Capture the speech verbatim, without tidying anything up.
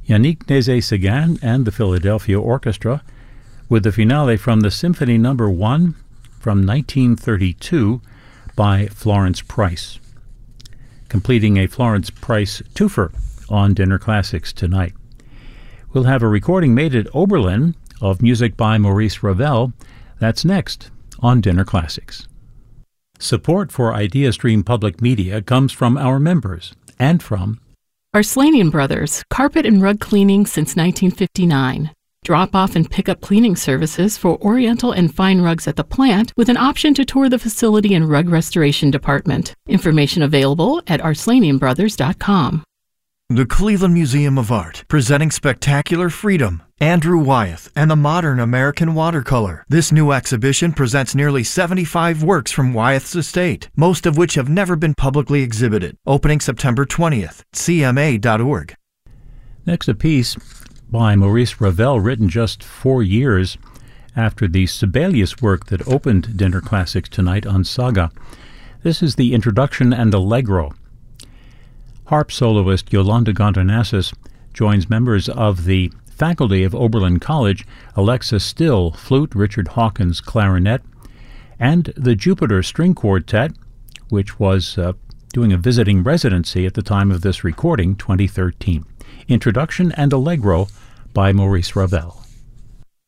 Yannick Nézet-Séguin and the Philadelphia Orchestra, with the finale from the Symphony Number One from nineteen thirty-two by Florence Price, completing a Florence Price twofer on Dinner Classics tonight. We'll have a recording made at Oberlin of music by Maurice Ravel. That's next on Dinner Classics. Support for IdeaStream Public Media comes from our members and from Arslanian Brothers, carpet and rug cleaning since nineteen fifty-nine. Drop-off and pick-up cleaning services for Oriental and fine rugs at the plant with an option to tour the facility and rug restoration department. Information available at arslanian brothers dot com. The Cleveland Museum of Art, presenting Spectacular Freedom, Andrew Wyeth, and the Modern American Watercolor. This new exhibition presents nearly seventy-five works from Wyeth's estate, most of which have never been publicly exhibited. Opening September twentieth, c m a dot org. Next, a piece by Maurice Ravel, written just four years after the Sibelius work that opened Dinner Classics tonight on Saga. This is the introduction and allegro. Harp soloist Yolanda Gondonassis joins members of the faculty of Oberlin College, Alexa Still, flute, Richard Hawkins, clarinet, and the Jupiter String Quartet, which was uh, doing a visiting residency at the time of this recording, twenty thirteen. Introduction and allegro by Maurice Ravel.